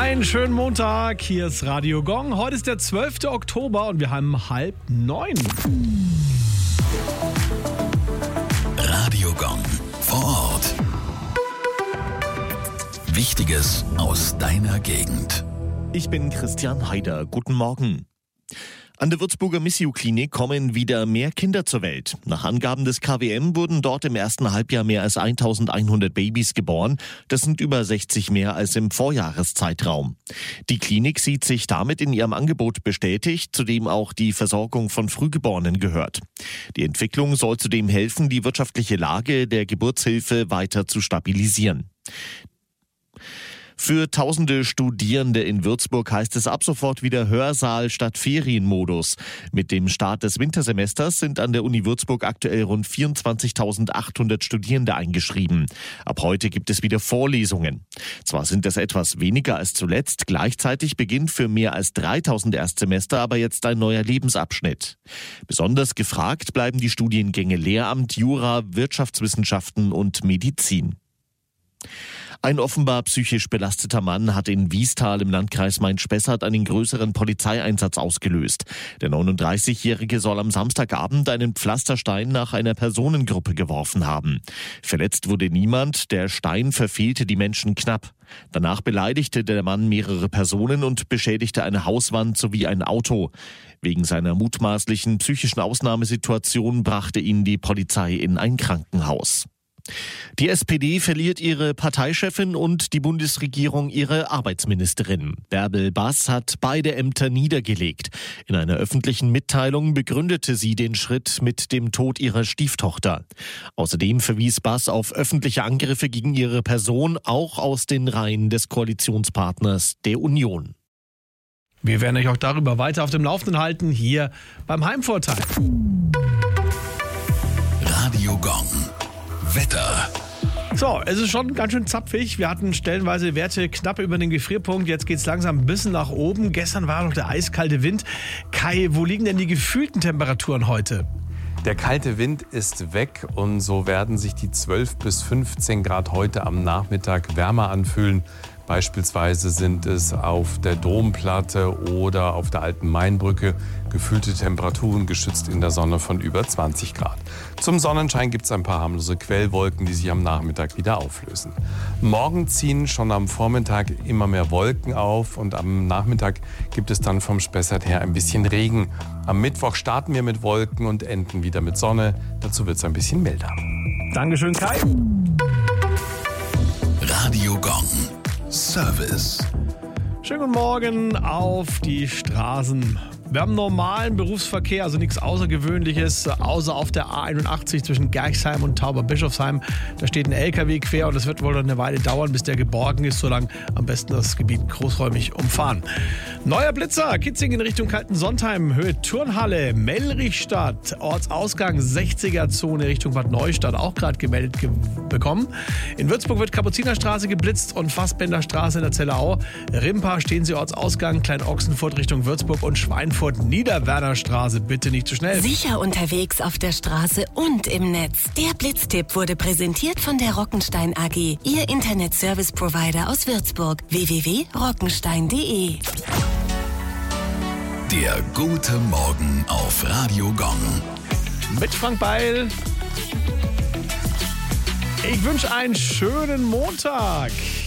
Einen schönen Montag, hier ist Radio Gong. Heute ist der 12. Oktober und wir haben 8:30. Radio Gong vor Ort. Wichtiges aus deiner Gegend. Ich bin Christian Haider. Guten Morgen. An der Würzburger Missio-Klinik kommen wieder mehr Kinder zur Welt. Nach Angaben des KWM wurden dort im ersten Halbjahr mehr als 1100 Babys geboren. Das sind über 60 mehr als im Vorjahreszeitraum. Die Klinik sieht sich damit in ihrem Angebot bestätigt, zu dem auch die Versorgung von Frühgeborenen gehört. Die Entwicklung soll zudem helfen, die wirtschaftliche Lage der Geburtshilfe weiter zu stabilisieren. Für tausende Studierende in Würzburg heißt es ab sofort wieder Hörsaal statt Ferienmodus. Mit dem Start des Wintersemesters sind an der Uni Würzburg aktuell rund 24.800 Studierende eingeschrieben. Ab heute gibt es wieder Vorlesungen. Zwar sind es etwas weniger als zuletzt, gleichzeitig beginnt für mehr als 3.000 Erstsemester aber jetzt ein neuer Lebensabschnitt. Besonders gefragt bleiben die Studiengänge Lehramt, Jura, Wirtschaftswissenschaften und Medizin. Ein offenbar psychisch belasteter Mann hat in Wiestal im Landkreis Main-Spessart einen größeren Polizeieinsatz ausgelöst. Der 39-Jährige soll am Samstagabend einen Pflasterstein nach einer Personengruppe geworfen haben. Verletzt wurde niemand, der Stein verfehlte die Menschen knapp. Danach beleidigte der Mann mehrere Personen und beschädigte eine Hauswand sowie ein Auto. Wegen seiner mutmaßlichen psychischen Ausnahmesituation brachte ihn die Polizei in ein Krankenhaus. Die SPD verliert ihre Parteichefin und die Bundesregierung ihre Arbeitsministerin. Bärbel Bass hat beide Ämter niedergelegt. In einer öffentlichen Mitteilung begründete sie den Schritt mit dem Tod ihrer Stieftochter. Außerdem verwies Bass auf öffentliche Angriffe gegen ihre Person, auch aus den Reihen des Koalitionspartners der Union. Wir werden euch auch darüber weiter auf dem Laufenden halten, hier beim Heimvorteil. Radio Gong. Wetter. So, es ist schon ganz schön zapfig. Wir hatten stellenweise Werte knapp über den Gefrierpunkt. Jetzt geht es langsam ein bisschen nach oben. Gestern war noch der eiskalte Wind. Kai, wo liegen denn die gefühlten Temperaturen heute? Der kalte Wind ist weg und so werden sich die 12 bis 15 Grad heute am Nachmittag wärmer anfühlen. Beispielsweise sind es auf der Domplatte oder auf der Alten Mainbrücke gefühlte Temperaturen geschützt in der Sonne von über 20 Grad. Zum Sonnenschein gibt es ein paar harmlose Quellwolken, die sich am Nachmittag wieder auflösen. Morgen ziehen schon am Vormittag immer mehr Wolken auf und am Nachmittag gibt es dann vom Spessart her ein bisschen Regen. Am Mittwoch starten wir mit Wolken und enden wieder mit Sonne. Dazu wird es ein bisschen milder. Dankeschön, Kai. Radio Gong. Service. Schönen guten Morgen auf die Straßen. Wir haben normalen Berufsverkehr, also nichts Außergewöhnliches, außer auf der A81 zwischen Gerxheim und Tauberbischofsheim. Da steht ein LKW quer und es wird wohl eine Weile dauern, bis der geborgen ist, solange am besten das Gebiet großräumig umfahren. Neuer Blitzer, Kitzing in Richtung Kaltensontheim, Höhe Turnhalle, Mellrichstadt, Ortsausgang 60er-Zone Richtung Bad Neustadt, auch gerade gemeldet bekommen. In Würzburg wird Kapuzinerstraße geblitzt und Fassbänderstraße in der Zellerau. Rimpa stehen Sie Ortsausgang, Klein-Ochsenfurt Richtung Würzburg und Schweinfurt Niederwernerstraße. Bitte nicht zu schnell. Sicher unterwegs auf der Straße und im Netz. Der Blitztipp wurde präsentiert von der Rockenstein AG, Ihr Internet-Service-Provider aus Würzburg. www.rockenstein.de. Der gute Morgen auf Radio Gong. Mit Frank Beil. Ich wünsche einen schönen Montag.